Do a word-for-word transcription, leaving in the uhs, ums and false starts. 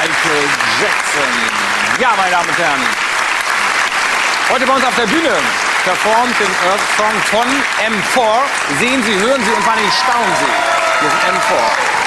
Michael Jackson. Ja, meine Damen und Herren, heute bei uns auf der Bühne performt den Earth Song von M vier. Sehen Sie, hören Sie und vor allem staunen Sie. Wir sind M vier.